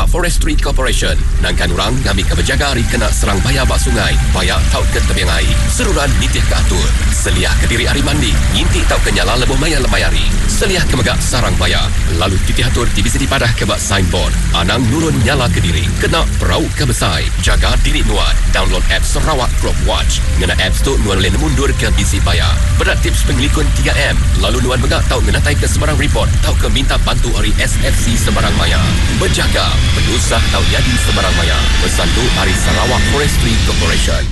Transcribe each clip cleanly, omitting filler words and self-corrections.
Sarawak Forestry Corporation. Nangkan orang ngambil ke berjaga hari kena serang bayar bak sungai. Bayar tau ke tebing air. Seruran nitih ke atur. Seliah ke diri hari mandi. Nginti tau ke nyala lebuh maya lemayari. Seliah ke megak sarang bayar. Lalu titih atur tibisi dipadah ke bak signboard. Anang nurun nyala ke diri. Kena perau ke besai. Jaga diri nuan. Download app Sarawak Crop Watch. Ngena apps tu nuan boleh mundur ke bisi bayar. Berat tips penglikun 3M. Lalu nuan megak tau ngenatai ke sembarang report. Tau ke minta bantu hari SFC sembarang maya. Berjaga, penusah tau jadi sembarang maya. Bersandu hari Sarawak Forestry Corporation.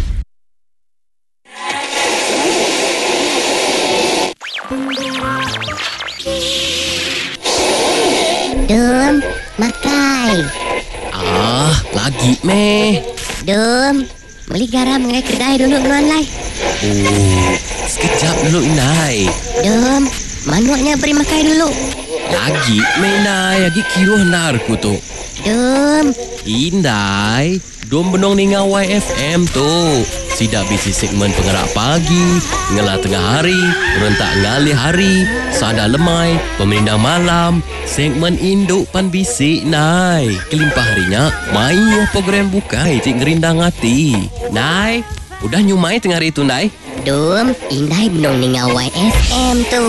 Dum, makai. Lagi meh. Dum, beli garam ngai kedai dulu nuan lai. Oh, sekejap dulu Inai. Dum, manuaknya beri makai dulu. Lagi meh Inai, lagi kira narku tu. Dum, Indai, dom benong ni ngawai FM tu. Sidak bisi segmen penggerak pagi, ngelah tengah hari, rentak ngalih hari, sada lemai, pemerintah malam, segmen induk pan bisik Nai. Kelimpah harinya, main program bukai cik ngerindang hati. Nai, udah nyumai tengah hari tu Nai? Dum, indai benong ni ngawai FM tu.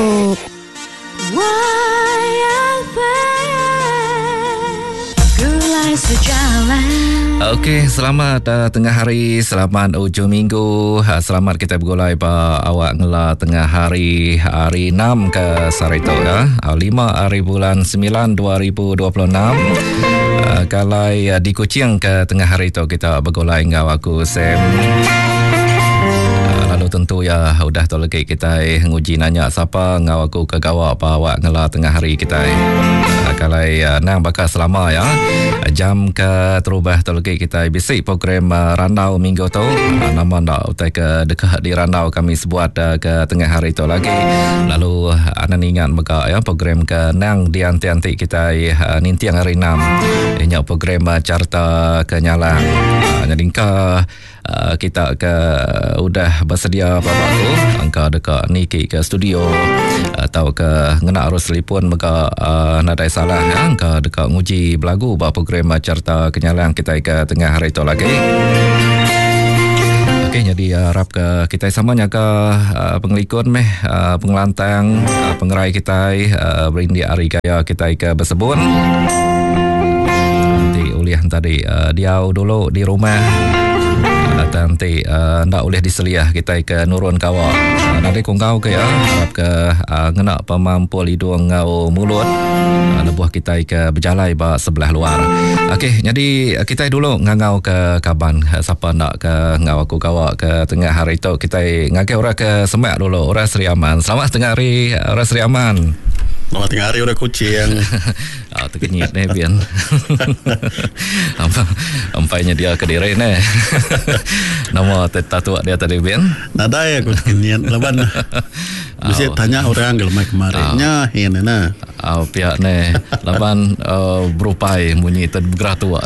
Gulai sejalan. Okey, selamat tengah hari, selamat ujung minggu. Selamat kita bergolai pa awak ngela tengah hari 6 ke Sarito ya. 5 hari bulan 9 2026. Kalai di Kuching ke tengah hari tu kita bergolai ngau aku Sam. Lalu tentu ya udah tu lagi kita nguji nanya siapa ngau aku ke gawa pa awak ngela tengah hari kita. Kalai nang bakal selama ya. Jam ke terubah tu lagi kita bisik program Randau minggu tu. Nama nak utai ke dekat di Randau kami sebuat ke tengah hari tu lagi. Lalu anan ingat maka ya program ke nang di anti-anti kita nintiang hari 6. Ini program carta kenyalang. Jadi kita ke udah bersedia bapak tu angka dekat Niki ke studio atau ke ngena arus telefon maka nadai salah angka dekat nguji belagu ba program carta kenyalang kita ke tengah hari tu lagi. Okey, jadi harap ke kita samanya ke penglikun pengelantang pengerai kita berindi hari gaya kita ke bersebun. Nanti uliah tadi dia dulu di rumah. Nanti nak boleh diseliah kita ke nurun kawa. Nanti kau ke ya harap ke ngena pemampu lidung ngau mulut lebuh kita ke berjalai ba sebelah luar. Okey, jadi kita dulu ngangau ke kaban siapa nak ke ngau aku kawa ke tengah hari tu kita ngagai orang ke Semak dulu, orang Seri Aman. Selamat tengah hari orang Seri Aman. Selamat tengah hari udah Kuching. Terkenyit ni Bian. Ampainya dia ke diri ni. Nama tatu dia tadi Bian. Nada ya aku terkenyit. Leban. Bisa tanya orang gelmai kemarinnya ini na. Pihak ni leban berupai bunyi terberah tua.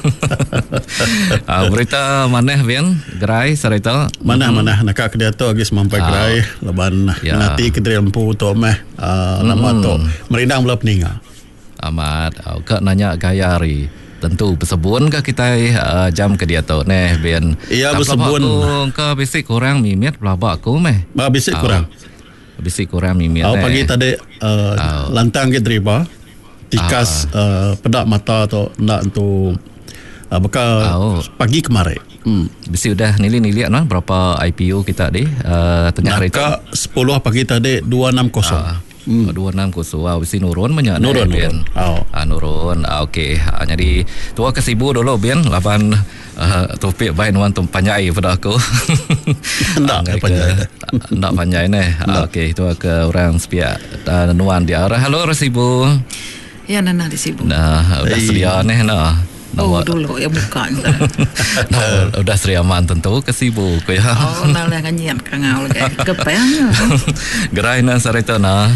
Berita mana Bian? Gerai sarita. Mana nak dia tu agis mampai gerai leban nanti kediri lempu tu nama tu merindang belah peninga. Amat, kak nanya gaya hari. Tentu bersebun ke kita jam ke dia tu neh Bian. Iya bersebun. Ke bisik kurang mimit pelabak aku meh. Bisik kurang. Bisik kurang mimit. Pagi tadi lantang ke deriba. Tikas pedak mata tu nak tu bekal pagi kemarin. Bisik udah nilai berapa IPO kita di tengah hari tu. 10 pagi tadi 260. 260. Wow, bisi nurun banyak. Nurun. Nurun. Okey. Jadi tua ke sibu dulu Bian. Lapan topik baik nuan tu panjai pada aku. Nak panjai. Nak panjai ni. Okey, itu ke orang sepiak nuan dia. Halo Resibu. Ya, Nana di Sibu. Nah, udah sedia ni nah. Dulu ya bukan. Udah Seri Aman tentu ke Sibu ke ya. Nak nganyian kangau lagi. Kepeng. Gerai na sarita na.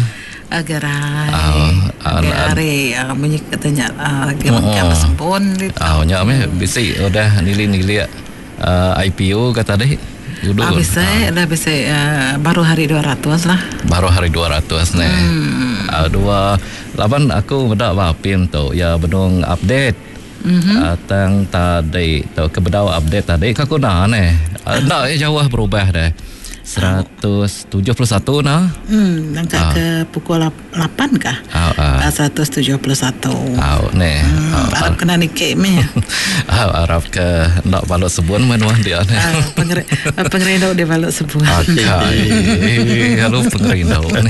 Gerai menyik katanya gimana sempun gitu. Nya meh bisi udah nilai IPO kata deh. Bisa baru hari 200 lah. Baru hari 200 nih. Dua laban aku bedak bapin tu ya benung update. Tang tadi tu kebedaw update tadi kako na nak jauh berubah dah 171 nah. Langkah ke pukul 8 kah? 171. Harap kena nikik ni. Harap ke nak balut sebuan menuah dia ni. Pengerindau dia balut sebuan. Halo pengerindau ni.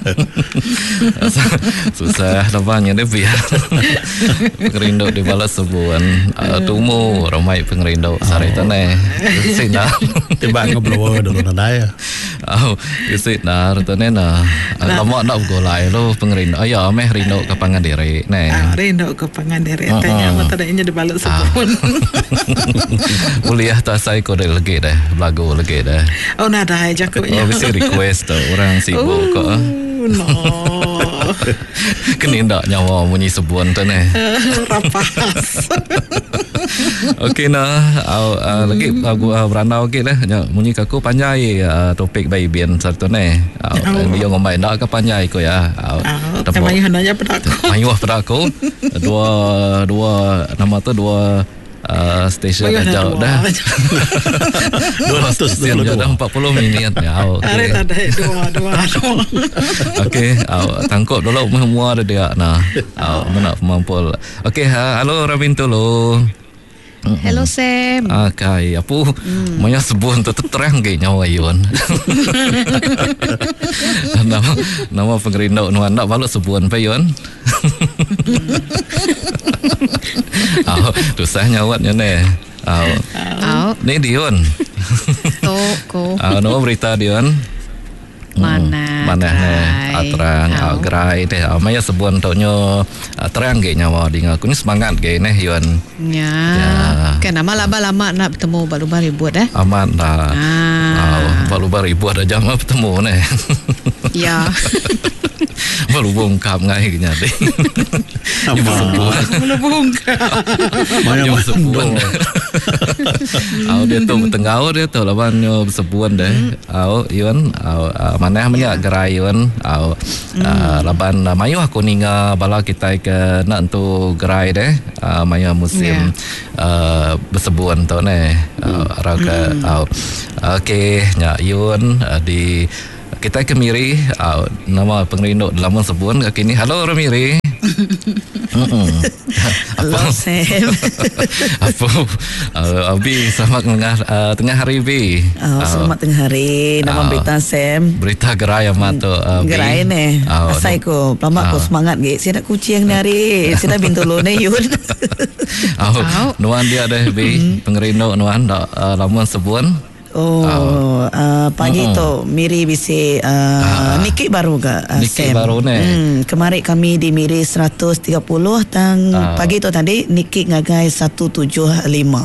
Susah namanya dia biar. Pengerindau dia balut sebuan. Tumu ramai pengerindau sari tu ni. Sina. Tiba ngobrol dulu nadai. Isi nar tu ni na. Lama nak golai lo pengerindau. Ayah meh rindau ke Pangandiri ni. Rindau ke Pangandiri. Tanya mata dainya di balut sebuan. Kuliah tak saya kau dah lagi dah. Belagu lagi dah. Oh nadai jakutnya. Mesti request tu orang sibuk kok. No. Kenindak nyawa bunyi sebuan tu ni. Rapas. Okey nah, lagi aku berandau okey dah. Bunyi aku panjai topik bayi bian satu ni. Dia ngomai nak ke panjai ko ya. Mayu hendak pada aku. Mayu pada aku. Dua nama tu dua stesen jauh dah 200 stesen jauh dah 40 minit ya. Okey. Dua. Okey, tangkap dulu semua ada dia nah. Mana mampu. Okey, halo Rabin Tolo. Hello Sam. Kai apa monya sebuan tu terang ke nyawa Yun. Nama pengerindau nak balut sebuan pe Yun. Susah nyawatnya ni. Ni Dion. Toko. Nama berita Dion. Mana terang gerai deh maya sebuan taunya terang ge nyawa dengan aku ni semangat ge neh Yuan ya kan lama nak bertemu baru-baru buat amat dah baru-baru buat aja mah bertemu neh ya baru bongkap ngai nyade ibu sebuan belum bongkap maya sebuan dia tu tengau dia tu lawan sebuan deh Yuan mana banyak gerai Yuan laban mayu aku ninga bala kita ke nak tu gerai deh mayu musim bersebuan tu ne raga okey nya Yuan di kita ke Miri nama pengerindau dalam sebuan kini halo Miri. Halo Sam. Apa Abi selamat tengah hari Bi. Selamat tengah hari. Nama berita Sam. Berita gerai amat tu gerai ni. Asai ko lama ko semangat ge. Saya nak kucing ni hari. Saya dah bintolo ni Yun. Nuan dia dah Bi pengerindau nuan dak lamun sebuan. Pagi tu Miri bisi Niki baru ke Niki baru ni kemarin kami di Miri 130 tang pagi tu tadi Niki ngagai 175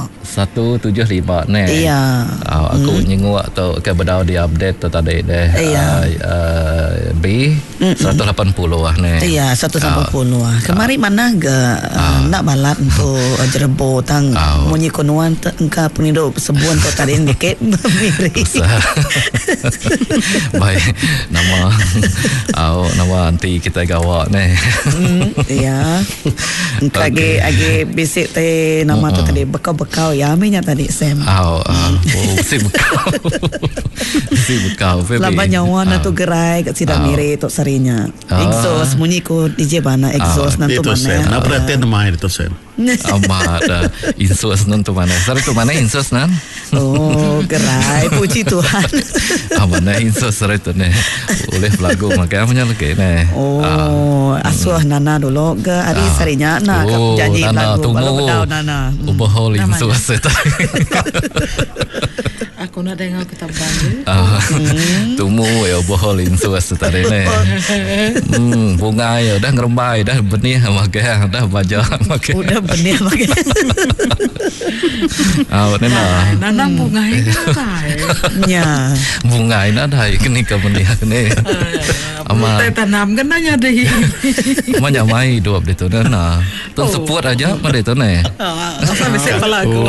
ni iya aku nyenguk tu ke bedau di update tu tadi deh B 180 ni iya 180 kemarin mana ke nak balat untuk jerebo tang munyi konuan engka penido sebuan tu tadi Niki Miri. Baik nama anti kita gawak ni. Ya. Agi basic teh nama tu tadi bekau ya minyak tadi Sam. Si bekau. Laban nyawa na tu gerai kat sidang Miri tok sarinya. Exhaust munyi ko DJ bana exhaust nantu mana. Na perhatian main itu Sam. Amada insus nantu mana. Sari tu mana insus nan? Oh, gerai puji Tuhan. Mana insus sari tu ne. Boleh belagu makanya punya lagi ne. Asuh Nana dulu ke hari sarinya na janji belagu kalau Nana. Ubahol insus tadi. Aku nak dengar kita bantu. Tumu ya ubahol insus tadi ne. Bunga ya dah ngerembai dah benih makanya dah baca makanya. Udah benih makanya. Nanang bunga ini kan? Ya. Bunga ini ada ini kebenih ni. Ama tanam kan nanya deh. Mana mai dua betul na. Tuan support aja pada itu ni. Apa bisa pelaku?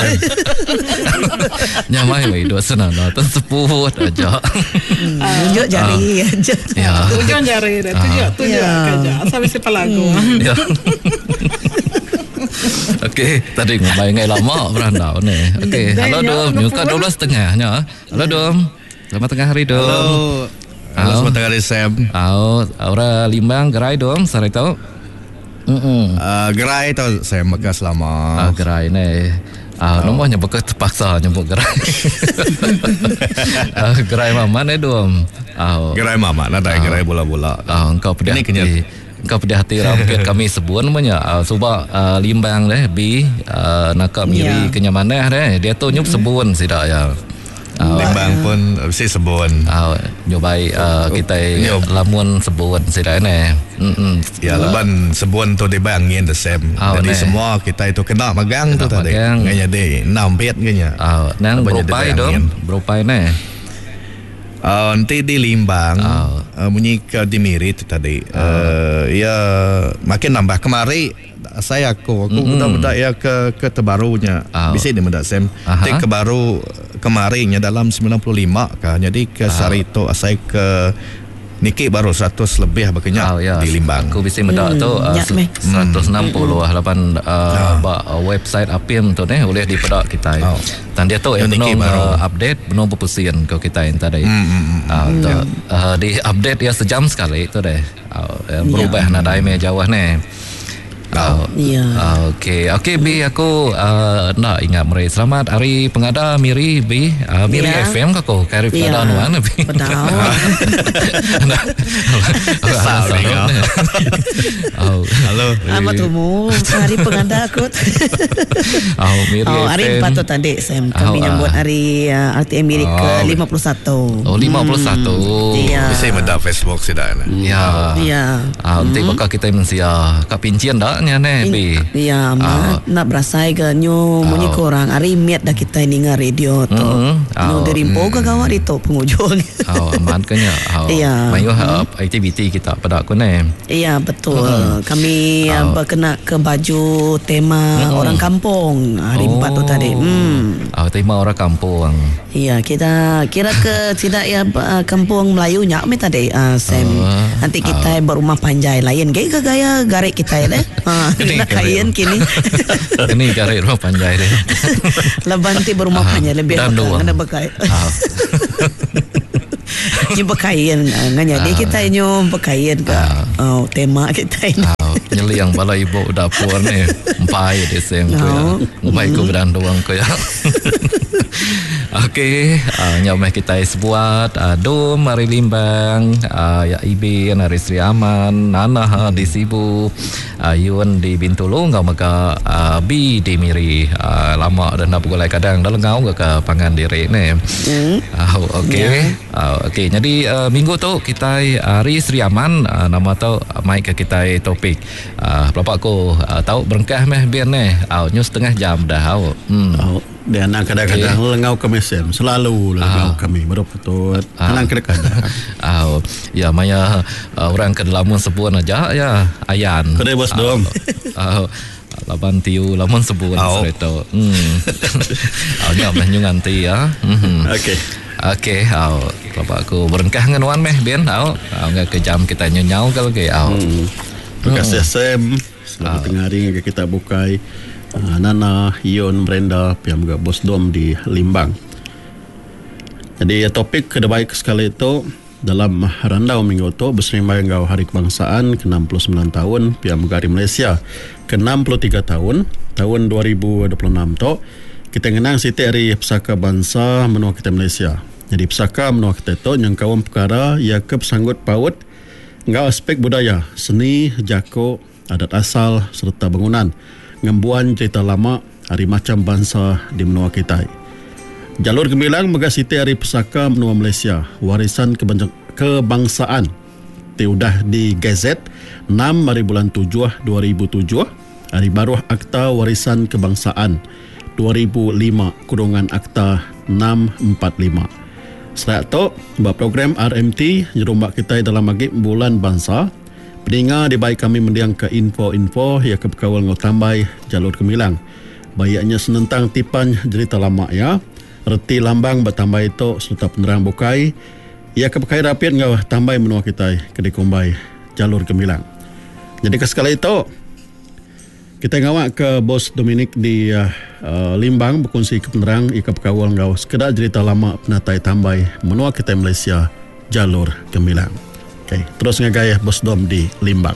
Nyamai mai dua sana na. Tuan support aja. Tunjuk jari aja. Tunjuk jari dah. Tunjuk kerja. Apa bisa pelaku? Okey, tadi ngomong ngai lama berandau ni. Okey, halo Dom, nyuka 12.30 nya. Halo Dom. Selamat tengah hari Dom. Halo, selamat tengah hari Sam. Aura Limbang gerai Dom, sarai tau. Gerai tau Sam maka selama. Gerai ni. Nomornya bukan terpaksa nyebut gerai. Gerai mama ni Dom. Gerai mama nak ada gerai bola-bola. Engkau pedih hati. Engkau pedih hati mungkin kami sebut namanya. Sebab Limbang deh bi nakap miri kenyamanan deh. Dia tu nyup sebun sidak ya. Limbang pun mesti sebun. Nyobai kita lamun sebun sidak ni. Ya leban sebun tu dibangin the same. Jadi semua kita itu kena magang tu tadi. Nganya deh 6 bet nganya. Nang berupai dong. Berupai ni. Nanti di Limbang bunyi ke Dimiri tu tadi. Ya makin nambah kemari aku budak-budak ya ke terbarunya. Bisa dia mendak Sam. Tapi ke baru kemarinya dalam 95 kah. Jadi ke Sarito saya ke Niki baru 100 lebih bagainya di Limbang. Aku bisa mendak tu 160 lapan website APIM tu ni boleh dipedak kita. Dan dia tu belum update belum berpusian ke kita yang tadi. Di update ya sejam sekali tu deh. Berubah nadai me jauh ni. Okey Bi, aku nak ingat meri selamat hari pengada Miri Bi. Miri FM ke kau kari pengada nuan Bi. Betul. Halo. Apa tu mu hari pengada aku. Miri FM. Hari 4 tu tadi Sam kami nyambut hari RTM Miri ke 51. 51. Bisa mendak Facebook sudah. Ya. Nanti bakal kita mensia kat pincian dah ni Bi. Ya, nak berasai ke nyu munyi korang hari miat dah kita ni ngah radio tu. Nyu derimpo ke kawan itu penghujung. Aman kenya. Mayu aktiviti kita pada aku ni. Iya, betul. Kami berkena ke baju tema orang kampung hari 4 tu tadi. Tema orang kampung. Iya, kita kira ke tidak ya kampung Melayu nyak me tadi Sam. Nanti kita berumah panjai lain gaya garik kita ya deh. Nak kain kini. Ini garik rumah panjai deh. Lebanti berumah panjai lebih ada bekai. Ni berkain nganya dia kita nyu berkain ke tema kita ini. Nyeli yang balai ibu dapur ni empai di sem ko ya. Ngumai ko berandong ko ya. Okey, nyamai kita sebuat Dom Mari Limbang, ya Ibi Nari Sri Aman, Nana di Sibu, Yun di Bintulu ngau maka Bi di Miri, lama dan nak pukul kadang dalam ngau ke pangan diri ni. Okey, jadi minggu tu kita Hari Sri Aman nama tu mai ke kita topik. Bapak ko tahu berengkah meh biar ni, news setengah jam dah. Dan kadang-kadang lengau kami Sam, selalu lengau kami betul tenang kadang-kadang. Ya maya orang ke lamun sebut aja ya Ayan. Kedai bos dong. Laban tiu lamun sebut sereto. Nya meh nyunganti ya. Okey, bapak aku berengkah dengan wan meh ben ngak ke jam kita nyau kalau ke Terima kasih Sam. Selamat tengah hari kita bukai Nana, Yon, Brenda, yang juga bos Dom di Limbang. Jadi topik kedebaik sekali itu dalam randau minggu itu bersama dengan Hari Kebangsaan ke-69 tahun yang Hari Malaysia ke-63 tahun 2026 tu kita ngenang Siti Hari Pesaka Bangsa menua kita Malaysia. Jadi pesaka menua kita itu yang kawan perkara ia kesanggut paut ngau aspek budaya, seni, jako, adat asal serta bangunan ngembuan cerita lama hari macam bangsa di menua kita. Jalur Gemilang Megah Siti Hari Pesaka menua Malaysia warisan kebangsaan diudah di Gazet 6 hari bulan 7 2007 hari baru Akta Warisan Kebangsaan 2005 kurungan Akta 645. Selain itu, program RMT jerumbak kita dalam magib bulan bangsa. Pendengar di baik kami mendiang ke info-info ya ke berkawal ngotambai jalur Gemilang. Bayaknya senentang tipan cerita lama ya. Reti lambang bertambah itu serta penerang bukai. Ya ke berkai rapiat ngau tambai menua kita ke dikombai jalur Gemilang. Jadi ke sekali itu Kita ngawak ke Bos Dominic di Limbang berkongsi ke penerang ika perkawal ngau sekedar cerita lama penatai tambai menua kita Malaysia jalur gemilang. Okey, terus ngagaya Bos Dom di Limbang.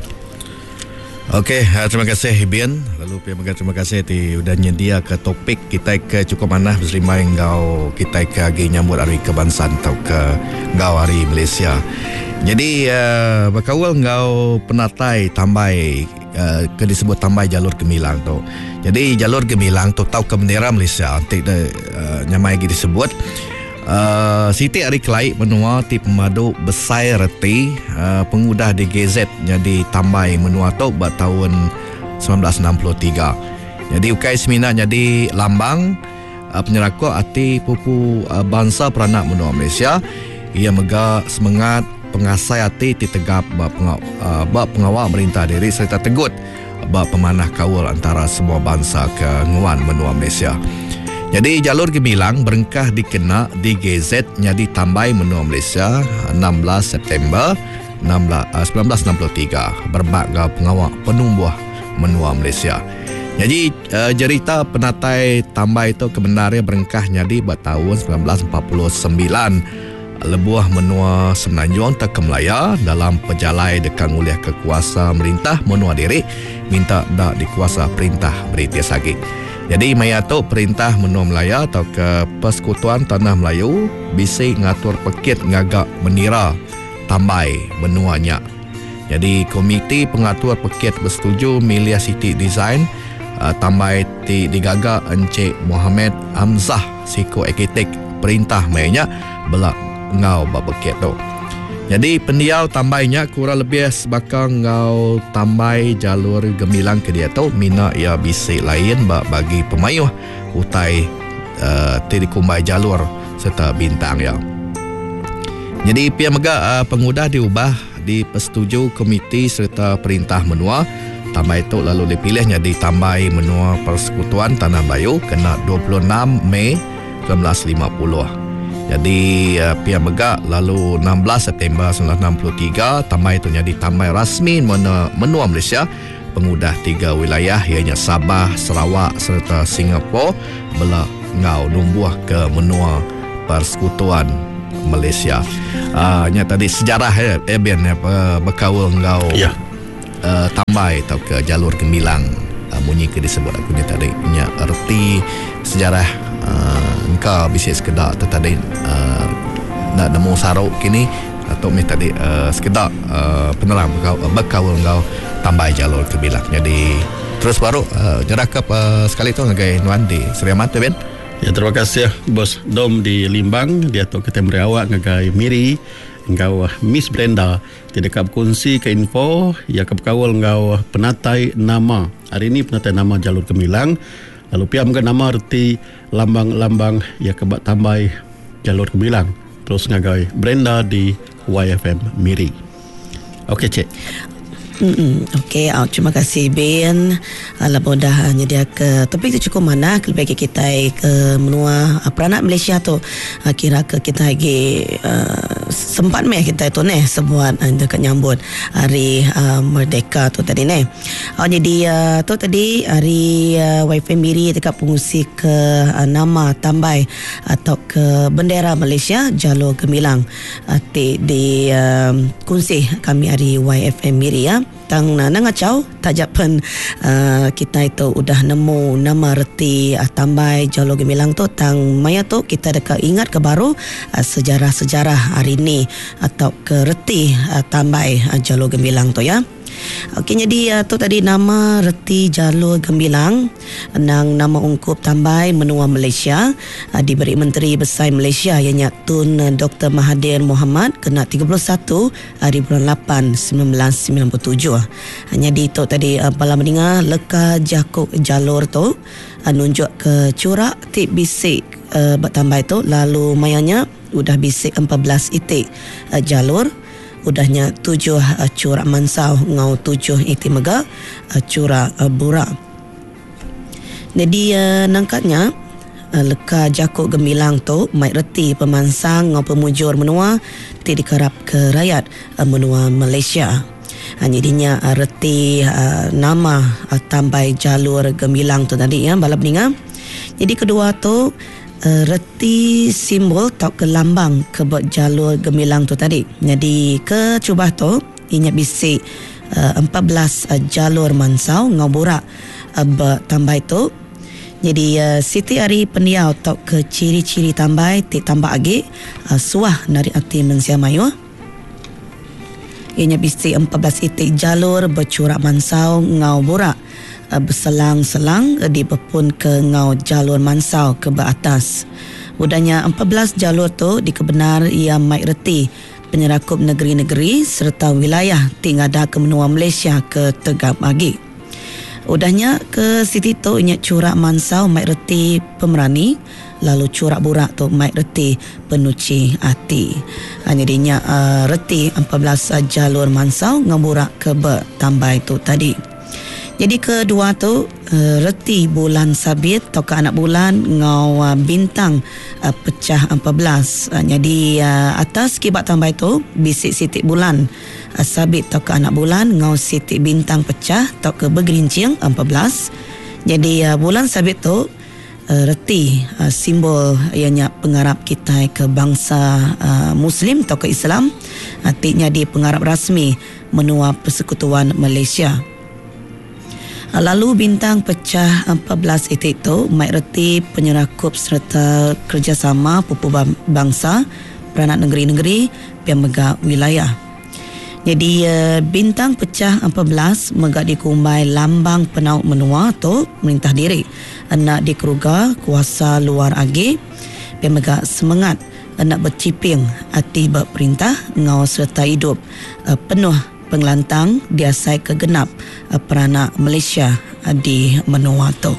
Okey, terima kasih Bian. Lalu terima kasih ti udah nyedia ke topik kita ke cukup manah berselimai ngau kita ke agi nyambut hari kebangsaan atau ke ngau hari Malaysia. Jadi berkawal ngau penatai tambai ke disebut tambai jalur gemilang tu. Jadi jalur gemilang tu tahu ke bendera Malaysia antik nyamai lagi disebut Siti Ari Kelai menua ti pemadu besai reti pengudah di GZ jadi tambai menua tu buat tahun 1963. Jadi ukai semina jadi lambang penyerakuk arti pupu bangsa peranak menua Malaysia. Ia mega semangat pengasai hati ditegap bak pengawal merintah diri serta tegut bak pemanah kawal antara semua bangsa ke nguan menua Malaysia. Jadi jalur gemilang berengkah dikena di GZ jadi tambai menua Malaysia 16 September 1963 berbagai pengawal penumbuh menua Malaysia. Jadi cerita penatai tambai itu kebenarnya berengkah jadi pada tahun 1949 lebuah menua Semenanjung tak ke Melaya dalam pejalai dekang oleh kekuasa merintah menua diri minta dak dikuasa perintah British lagi. Jadi maya tu perintah menua Melaya atau ke Persekutuan Tanah Melayu bisi ngatur pekit ngagak menira tambai menuanya. Jadi komiti pengatur pekit bersetuju milih Siti Design tambai digagak Encik Muhammad Hamzah Siko Arkitek perintah mayanya belak ngau babeket tu. Jadi pendiau tambainya kurang lebih sebakang ngau tambai jalur gemilang ke dia tu mina ia bisik lain bagi pemayuh utai dikumbai jalur serta bintang ya. Jadi pihak mega pengudah diubah dipersetuju komiti serta perintah menua tambai itu lalu dipilih jadi tambai menua Persekutuan Tanah Melayu kena 26 Mei 1950. Jadi pihak megak lalu 16 September 1963 tambai itu jadi tambai rasmi menua Malaysia pengudah 3 wilayah ianya Sabah, Sarawak serta Singapura bela ngau numbuh ke menua Persekutuan Malaysia. Nya tadi sejarah Bian berkawal ngau tambai atau ke jalur gemilang munyi ke disebut aku ni tadi nya erti sejarah engkau bisa sekedar tadi nak nemu saruk kini atau tadi sekedar penerang berkawal engkau tambai jalur gemilang. Jadi terus baru nyerakap sekali tu ngagai nuan di Seri Amat Ben. Ya, terima kasih Bos Dom di Limbang. Dia tu kita merawat ngagai Miri engkau Miss Brenda tidak berkongsi ke info ya kawal engkau penatai nama. Hari ini penatai nama jalur gemilang. Lalu pihak mungkin nama arti lambang-lambang ya kebak tambai jalur gemilang. Terus ngagai Brenda di YFM Miri. Okey cik. Okey, terima kasih Ben. Lalu dah nyedia ke topik tu cukup mana bagi kita ke menua peranak Malaysia tu kira ke kita lagi sempat meh kita tu ne sebuat dekat nyambut hari merdeka tu tadi ne. Jadi tu tadi hari YFM Miri dekat pengusi ke nama tambai atau ke bendera Malaysia jalur gemilang di kunci kami hari YFM Miri ya. Tang nangacau tajapan kita itu udah nemu nama reti tambai jalur gemilang tu tang maya tu kita dekat ingat ke baru sejarah-sejarah hari ni atau ke reti tambai jalur gemilang tu ya. Okey, jadi tu tadi nama reti jalur gemilang nang nama ungkup tambai menua Malaysia diberi Menteri Besar Malaysia ianya Tun Dr. Mahathir Mohamad kena 31 hari bulan 8 1997. Hanya di tu tadi bala mendengar leka jakuk jalur tu nunjuk ke curak tip bisik bertambah itu lalu mayanya udah bisik 14 itik jalur udahnya 7 curak mansau ngau 7 iti mega curak burak. Jadi nangkatnya leka jakuk gemilang tu mai reti pemansang ngau pemujur menua ti dikerap ke rakyat menua Malaysia. Jadinya reti nama tambai jalur gemilang tu tadi ya bala peninga. Jadi kedua tu reti simbol tau ke lambang ke jalur gemilang tu tadi. Jadi ke cubah tu inya bisik 14 jalur mansau ngauburak tambai tu. Jadi Siti Ari Pendiau tau ke ciri-ciri tambai ti tambah agi suah nari akti mensiamayu. Ianya bisik 14 itik jalur bercorak mansau ngauburak berselang-selang di bepun ke ngau jalur mansau ke atas. Udahnya 14 jalur tu dikebenar ia mai reti penyerakup negeri-negeri serta wilayah tingada ke menua Malaysia ke tegap agi. Udahnya ke Siti tu inya corak mansau mai reti pemerani, lalu corak burak tu mai reti penuci hati. Jadinya reti 14 jalur mansau ngaburak ke tambai tu tadi. Jadi kedua tu reti bulan sabit atau ke anak bulan ngau bintang pecah 14. Jadi atas kibat tambai tu bisik sitik bulan sabit atau ke anak bulan ngau sitik bintang pecah atau ke bergerincing 14. Jadi bulan sabit tu reti simbol ianya pengarap kita ke bangsa Muslim atau ke Islam, artinya di pengarap rasmi menua Persekutuan Malaysia. Lalu bintang pecah 14 itik tu mai reti penyerakup serta kerjasama pupu bangsa peranak negeri-negeri pian megak wilayah. Jadi bintang pecah 14 megak dikumbai lambang penauk menua tu merintah diri nak dikeruga kuasa luar agi pian megak semangat nak berciping hati berperintah ngau serta hidup penuh pengelantang diasai kegenap peranak Malaysia di menua tu.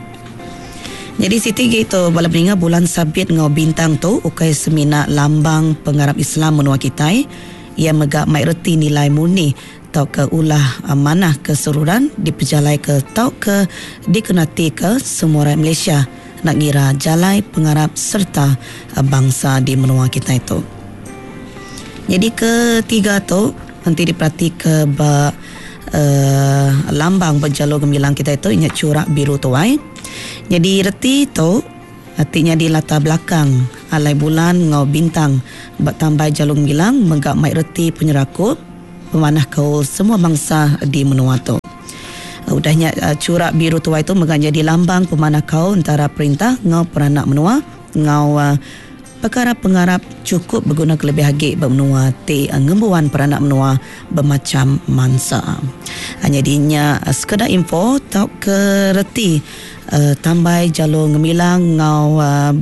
Jadi Siti gitu bala peninga bulan sabit ngau bintang tu ukai semina lambang pengarap Islam menua kita ia megak mai reti nilai murni tau ke ulah amanah keseluruhan diperjalai ke tau ke dikenati ke semua rakyat Malaysia nak ngira jalai pengarap serta bangsa di menua kita itu. Jadi ketiga tu nanti diperhati ke lambang berjalur gemilang kita itu ingat corak biru tuai. Jadi reti tu artinya di latar belakang alai bulan ngau bintang bertambah jalur gemilang megak mai reti penyerakup pemanah kau semua bangsa di menua tu. Udahnya corak biru tuai itu megak jadi lambang pemanah kau antara perintah ngau peranak menua ngau perkara pengarap cukup berguna kelebih hagi bermenua ti ngembuan peranak menua bermacam mansa. Jadinya sekedar info tau ke reti tambai jalur gemilang ngau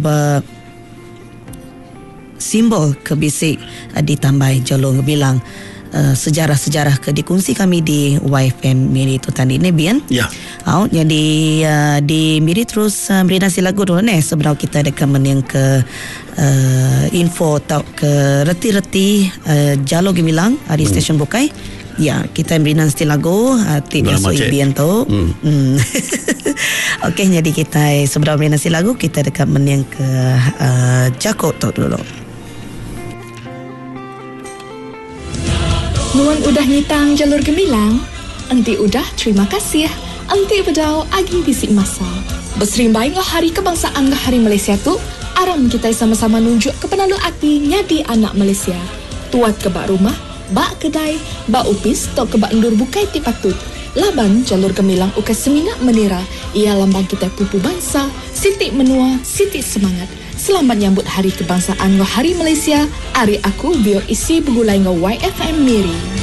simbol kebisik ditambai jalur gemilang. Sejarah-sejarah ke dikongsi kami di YFM Miri tu tadi ni Bian. Ya. Jadi di Miri terus beri nasi lagu dulu ni sebelum kita dekat yang ke info tau ke reti-reti jalur gemilang di stesen Bukai. Ya, kita beri nasi lagu tidak so Bian tu. Okey, jadi kita sebelum beri nasi lagu kita dekat yang ke Jakot tu dulu. Nuan udah nyitang jalur gemilang? Enti udah terima kasih. Enti bedau agi bisik masal. Berserimbang hari kebangsaan hari Malaysia tu, aram kita sama-sama nunjuk ke penalu akti nyadi anak Malaysia. Tuat ke bak rumah, bak kedai, bak upis, tok ke bak endur bukai tipatut. Laban jalur gemilang ukai seminat menira. Ia lambang kita pupu bangsa, sitik menua, sitik semangat. Selamat nyambut Hari Kebangsaan Hari Malaysia. Hari aku bio isi begulai ngau YFM Miri.